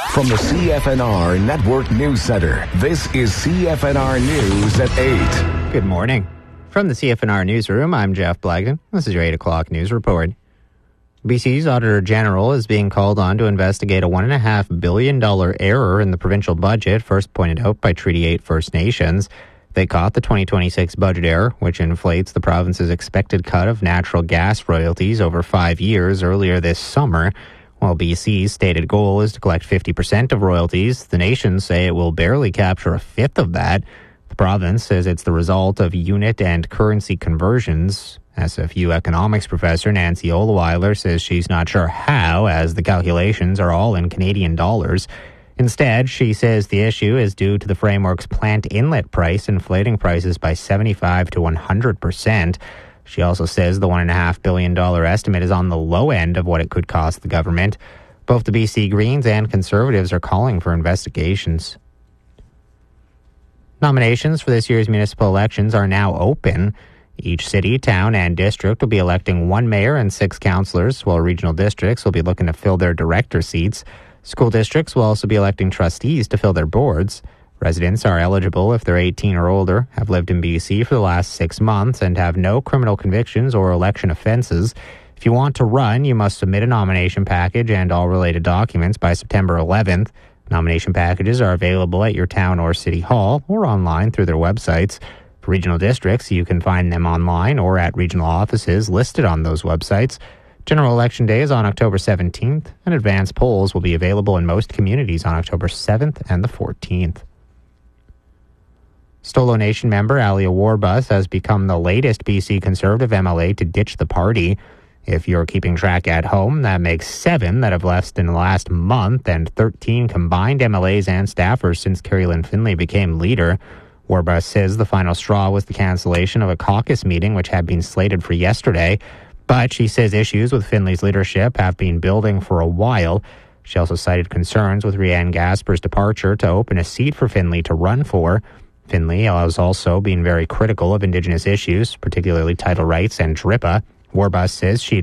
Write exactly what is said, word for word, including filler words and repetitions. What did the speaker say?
From the C F N R Network News Center, this is C F N R News at eight. Good morning. From the C F N R Newsroom, I'm Jeff Blagden. This is your eight o'clock news report. B C's Auditor General is being called on to investigate a one point five billion dollars error in the provincial budget, first pointed out by Treaty eight First Nations. They caught the twenty twenty-six budget error, which inflates the province's expected cut of natural gas royalties over five years earlier this summer. While B C's stated goal is to collect fifty percent of royalties, the nations say it will barely capture a fifth of that. The province says it's the result of unit and currency conversions. S F U economics professor Nancy Oleweiler says she's not sure how, as the calculations are all in Canadian dollars. Instead, she says the issue is due to the framework's plant inlet price inflating prices by seventy-five to one hundred percent. She also says the one point five billion dollars estimate is on the low end of what it could cost the government. Both the B C Greens and Conservatives are calling for investigations. Nominations for this year's municipal elections are now open. Each city, town, and district will be electing one mayor and six councillors, while regional districts will be looking to fill their director seats. School districts will also be electing trustees to fill their boards. Residents are eligible if they're eighteen or older, have lived in B C for the last six months, and have no criminal convictions or election offences. If you want to run, you must submit a nomination package and all related documents by September eleventh. Nomination packages are available at your town or city hall or online through their websites. For regional districts, you can find them online or at regional offices listed on those websites. General Election Day is on October seventeenth, and advance polls will be available in most communities on October seventh and the fourteenth. Stolo Nation member Alia Warbus has become the latest B C Conservative M L A to ditch the party. If you're keeping track at home, that makes seven that have left in the last month and thirteen combined M L As and staffers since Carrie Lynn Finlay became leader. Warbus says the final straw was the cancellation of a caucus meeting which had been slated for yesterday. But she says issues with Finlay's leadership have been building for a while. She also cited concerns with Rianne Gasper's departure to open a seat for Finlay to run for. Finlay has also been very critical of Indigenous issues, particularly title rights and D R I P A. Warbus says she'd